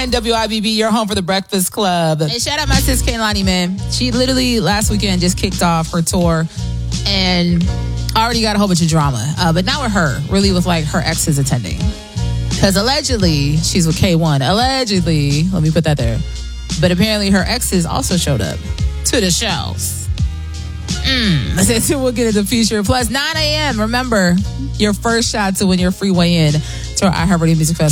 101.9 WIBB, your home for the Breakfast Club. And shout out my sis Kaylani, man. She literally last weekend just kicked off her tour and already got a whole bunch of drama. But not with her, really with like her exes attending. Because allegedly, she's with K1. Allegedly, let me put that there. But apparently her exes also showed up to the shows. We'll get into the future. Plus 9 a.m. Remember, your first shot to win your free way in to our iHeartRadio Music Festival.